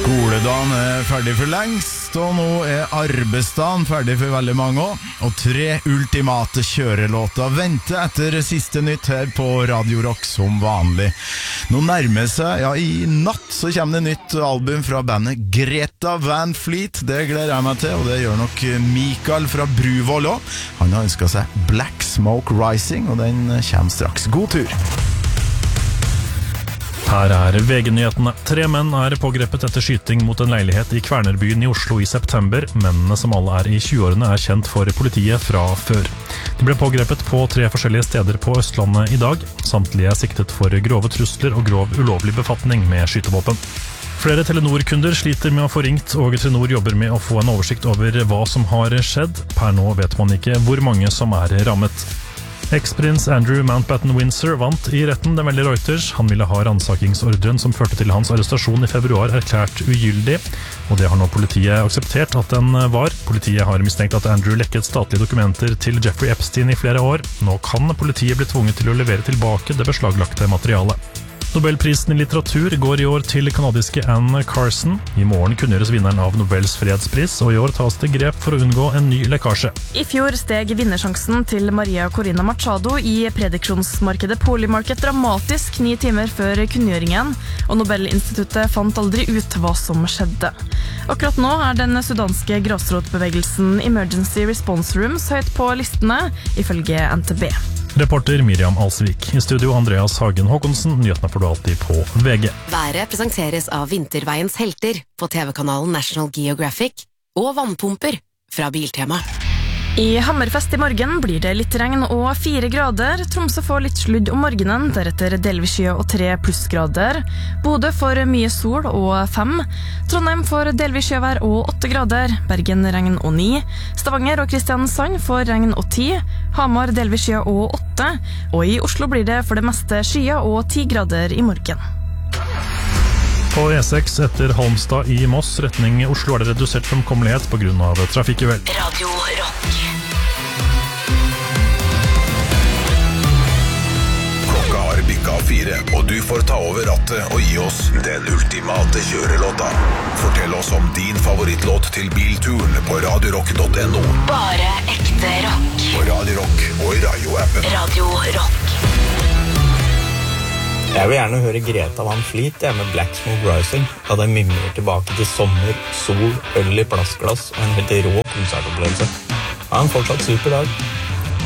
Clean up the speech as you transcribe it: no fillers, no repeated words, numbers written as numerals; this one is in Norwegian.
Skoledagen ferdig for lengst, og nå arbeidsdagen ferdig for veldig mange også. Og 3 ultimate kjørelåter venter etter siste nytt her på Radio Rock som vanlig. Nå nærmer seg, i natt så kommer det nytt album fra bandet Greta Van Fleet. Det gleder jeg meg til, og det gjør nok Mikael fra Bruvoll også. Han har ønsket seg Black Smoke Rising, og den kommer straks. God tur! Her VG-nyhetene. 3 menn pågrepet etter skyting mot en leilighet i Kvernerbyen i Oslo i september. Mennene, som alle i 20-årene, kjent for politiet fra før. De ble pågrepet på 3 forskjellige steder på Østlandet i dag. Samtlige siktet for grove trusler og grov ulovlig befatning med skytevåpen. Flere Telenor-kunder sliter med å få ringt, og Telenor jobber med å få en oversikt over hva som har skjedd. Per nå vet man ikke hvor mange som rammet. Eksprins Andrew Mountbatten-Windsor vant i retten. Det melder Reuters. Han ville ha ransakingsordren som førte til hans arrestasjon i februar erklært ugyldig, og det har nå politiet akseptert at den var. Politiet har mistenkt at Andrew lekket statlige dokumenter til Jeffrey Epstein i flere år. Nå kan politiet bli tvunget til å levere tilbake det beslaglagte materialet. Nobelprisen i litteratur går i år til kanadiske Anne Carson. I morgen kunngjøres vinneren av Nobels fredspris, og i år tas det grep for å unngå en ny lekkasje. I fjor steg vinnersjansen til Maria Corina Machado i prediksjonsmarkedet Polymarket dramatisk 9 timer før kunngjøringen, og Nobelinstituttet fant aldri ut hva som skjedde. Akkurat nå den sudanske grasrotbevegelsen Emergency Response Rooms høyt på listene, ifølge NTB. Reporter Miriam Alsvik. I studio Andreas Hagen Håkonsen. Nyhetene får du alltid på VG. Været presenteres av Vinterveiens helter på TV-kanalen National Geographic og vannpumper fra Biltema. I Hammerfest i morgen blir det litt regn og 4 grader. Tromsø får litt sludd om morgenen, deretter delvis skyer og 3 plussgrader. Bodø får mye sol og 5. Trondheim får delvis skjevær og 8 grader. Bergen regn og 9. Stavanger og Kristiansand får regn og 10. Hamar delvis skyer og 8. Og i Oslo blir det for det meste skyer og 10 grader i morgen. På E6 etter Holmstad i Moss, retning Oslo, det redusert fremkommelighet på grunn av trafikkuhell. Radio Rock. Klokka har bikket 4, og du får ta over rattet og gi oss den ultimate kjørelåta. Fortell oss om din favorittlåt til bilturen på radiorock.no. Bare ekte rock. På Radio Rock og i Radio-appen. Radio Rock. Jeg vil gjerne høre Greta Van Fleet med Black Smoke Rising, da det mimrer tilbake til sommer, sol, øl i plastglass og en helt rå konsertopplevelse. Ha en fortsatt super dag.